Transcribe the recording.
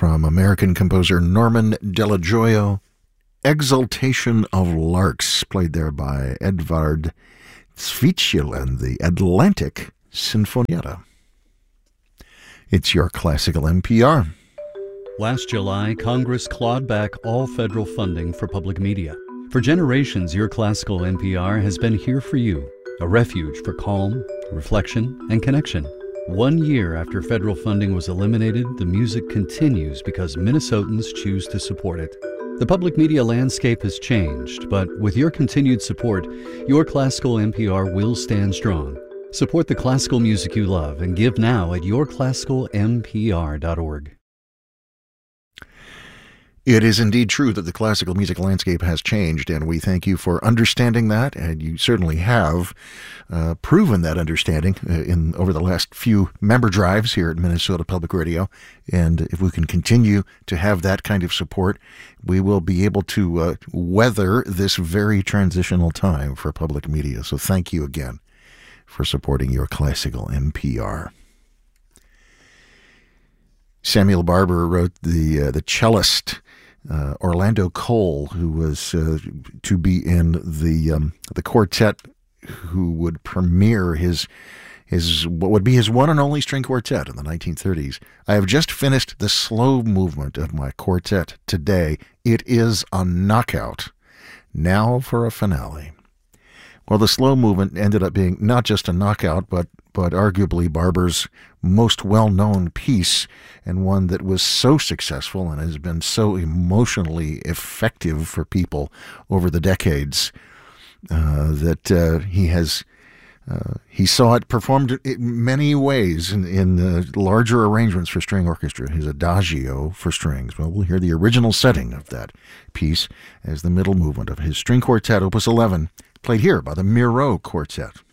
from American composer Norman Della Gioia. Exaltation of Larks, played there by Edvard Zwischel and the Atlantic Sinfonietta. It's your classical NPR. Last July, Congress clawed back all federal funding for public media. For generations, your classical NPR has been here for you, a refuge for calm, reflection, and connection. 1 year after federal funding was eliminated, the music continues because Minnesotans choose to support it. The public media landscape has changed, but with your continued support, your classical NPR will stand strong. Support the classical music you love and give now at yourclassicalnpr.org. It is indeed true that the classical music landscape has changed, and we thank you for understanding that, and you certainly have proven that understanding over the last few member drives here at Minnesota Public Radio. And if we can continue to have that kind of support, we will be able to weather this very transitional time for public media. So thank you again for supporting your classical NPR. Samuel Barber wrote the cellist Orlando Cole, who was to be in the quartet who would premiere his what would be his one and only string quartet in the 1930s. I have just finished the slow movement of my quartet today. It is a knockout. Now for a finale. Well, the slow movement ended up being not just a knockout, but arguably Barber's most well-known piece, and one that was so successful and has been so emotionally effective for people over the decades that he saw it performed in many ways in larger arrangements for string orchestra, his Adagio for strings. Well, we'll hear the original setting of that piece as the middle movement of his string quartet, Opus 11, played here by the Miro Quartet.